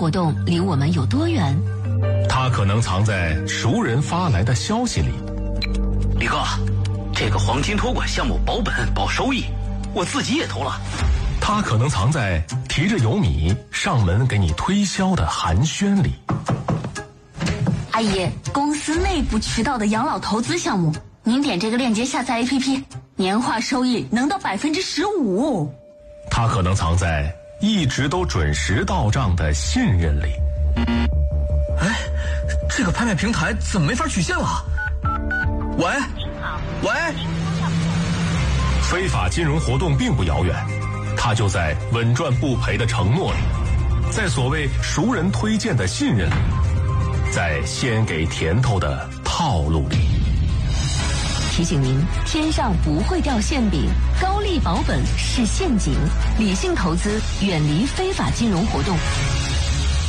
活动离我们有多远？ 它可能藏在熟人发来的消息里。 李哥，这个黄金托管项目保本保收益，我自己也投了。 它可能藏在提着油米上门给你推销的寒暄里。 阿姨，公司内部渠道的养老投资项目，您点这个链接下载 APP， 年化收益能到15%。 它可能藏在一直都准时到账的信任里。 哎，这个拍卖平台怎么没法取现了？喂，喂， 非法金融活动并不遥远，它就在稳赚不赔的承诺里，在所谓熟人推荐的信任里，在先给甜头的套路里。 提醒您，天上不会掉馅饼，高利保本是陷阱，理性投资，远离非法金融活动。